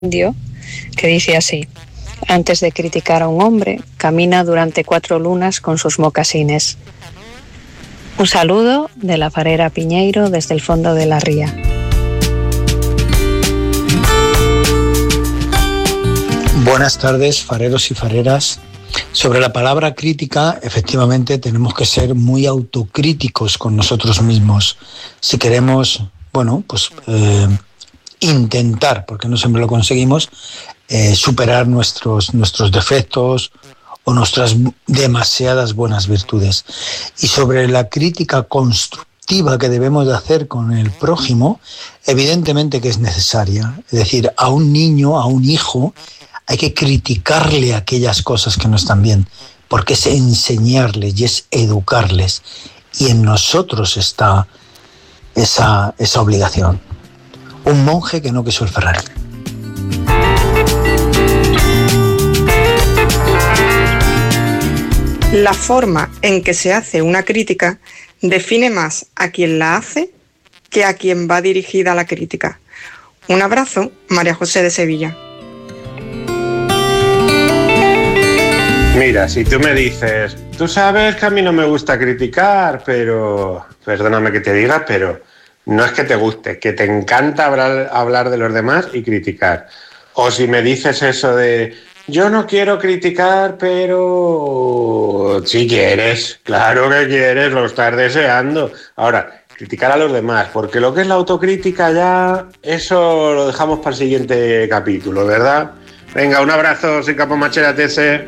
indio que dice así: antes de criticar a un hombre, camina durante 4 lunas con sus mocasines. Un saludo de la farera Piñeiro desde el fondo de la ría. Buenas tardes, fareros y fareras. Sobre la palabra crítica, efectivamente tenemos que ser muy autocríticos con nosotros mismos. Si queremos, intentar, porque no siempre lo conseguimos, superar nuestros defectos o nuestras demasiadas buenas virtudes. Y sobre la crítica constructiva que debemos de hacer con el prójimo, evidentemente que es necesaria. Es decir, a un niño, a un hijo, hay que criticarle aquellas cosas que no están bien, porque es enseñarles y es educarles. Y en nosotros está esa obligación. Un monje que no quiso el Ferrari. La forma en que se hace una crítica define más a quien la hace que a quien va dirigida la crítica. Un abrazo, María José de Sevilla. Mira, si tú me dices, tú sabes que a mí no me gusta criticar, pero, perdóname que te diga, pero no es que te guste, que te encanta hablar de los demás y criticar. O si me dices eso de, yo no quiero criticar, pero sí quieres, claro que quieres, lo estás deseando. Ahora, criticar a los demás, porque lo que es la autocrítica ya, eso lo dejamos para el siguiente capítulo, ¿verdad? Venga, un abrazo, soy Capo Machera Tese.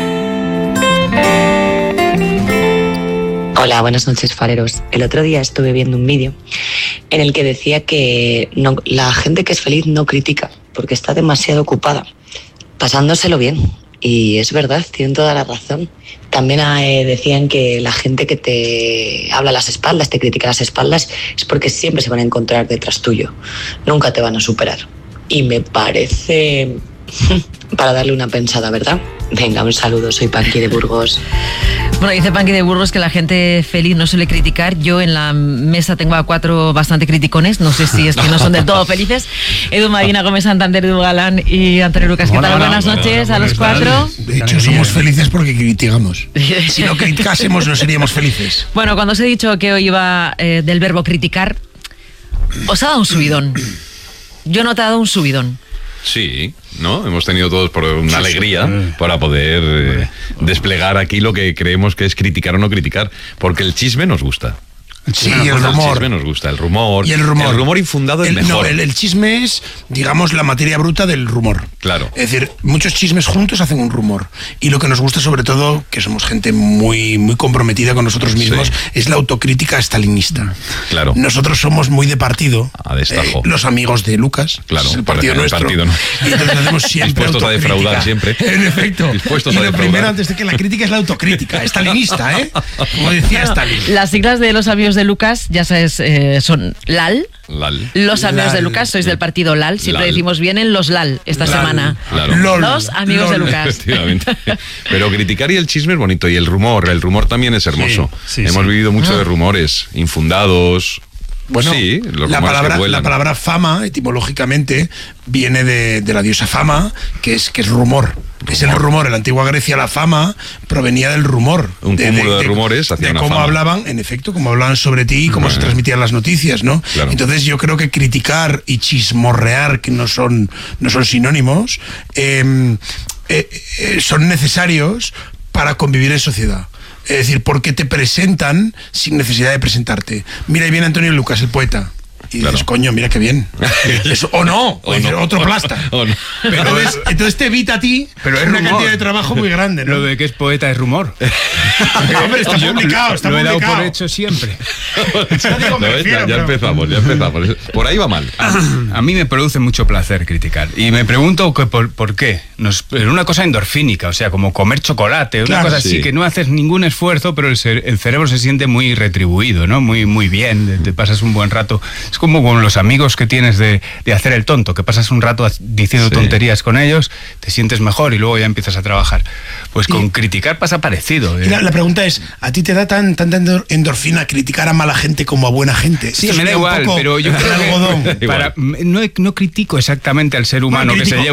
Hola, buenas noches, fareros. El otro día estuve viendo un vídeo en el que decía que la gente que es feliz no critica porque está demasiado ocupada, pasándoselo bien. Y es verdad, tienen toda la razón. También decían que la gente que te habla a las espaldas, te critica a las espaldas, es porque siempre se van a encontrar detrás tuyo. Nunca te van a superar. Y me parece para darle una pensada, ¿verdad? Venga, un saludo, soy Panqui de Burgos. Bueno, dice Panqui de Burgos que la gente feliz no suele criticar. Yo en la mesa tengo a 4 bastante criticones, no sé si es que no son del todo felices. Edu Marina, Gómez Santander, Edu Galán y Antonio Lucas. ¿Qué tal? Buenas noches a los 4. De hecho, somos felices porque criticamos. Si no criticásemos, no seríamos felices. Bueno, cuando os he dicho que hoy iba del verbo criticar, os ha dado un subidón. Yo no te he dado un subidón. Sí, ¿no? Hemos tenido todos por una alegría para poder desplegar aquí lo que creemos que es criticar o no criticar, porque el chisme nos gusta. Sí, el rumor. El chisme nos gusta, el rumor. Y el rumor. El rumor infundado es mejor. No, el chisme es, digamos, la materia bruta del rumor. Claro. Es decir, muchos chismes juntos hacen un rumor. Y lo que nos gusta, sobre todo, que somos gente muy, muy comprometida con nosotros mismos, es la autocrítica stalinista. Claro. Nosotros somos muy de partido. A destajo. Los amigos de Lucas. Claro. Es el partido nuestro. Partido, ¿no? Y entonces hacemos siempre dispuestos a defraudar siempre. En efecto. Dispuestos y a lo defraudar. primero, antes de que la crítica, es la autocrítica. Stalinista, ¿eh? Como decía Stalin. Las siglas de los amigos de Lucas, ya sabes, son LAL. Los amigos de Lucas, sois del partido LAL. Siempre decimos vienen los LAL esta semana. Claro. Los amigos de Lucas. Efectivamente. Pero criticar y el chisme es bonito. Y el rumor también es hermoso. Hemos vivido mucho de rumores infundados. Bueno, sí, los la rumores la palabra fama, etimológicamente, viene de la diosa Fama, que es rumor. Es el rumor. En la antigua Grecia la fama provenía del rumor. Un cúmulo de rumores hacia una cómo fama. Hablaban, en efecto, cómo hablaban sobre ti y cómo se transmitían las noticias, ¿no? Claro. Entonces yo creo que criticar y chismorrear, que no son sinónimos, son necesarios para convivir en sociedad. Es decir, porque te presentan sin necesidad de presentarte. Mira, ahí viene Antonio Lucas, el poeta. Y dices, coño, mira qué bien. Eso, o no, otro plasta. No. Pero entonces te evita a ti, pero es una cantidad de trabajo muy grande, ¿no? Lo de que es poeta es rumor. Hombre, está publicado, Lo he dado por hecho siempre. Ya empezamos. Por ahí va mal. A mí me produce mucho placer criticar. Y me pregunto por qué. Es una cosa endorfínica, o sea, como comer chocolate, una cosa así, que no haces ningún esfuerzo, pero el cerebro se siente muy retribuido, ¿no? Muy bien, te pasas un buen rato. Es como con los amigos que tienes de hacer el tonto, que pasas un rato diciendo tonterías con ellos, te sientes mejor y luego ya empiezas a trabajar. Pues con criticar pasa parecido. Y la pregunta es, ¿a ti te da tanta endorfina criticar a mala gente como a buena gente? Sí, me da igual, pero yo creo que no critico exactamente al ser humano que se lleva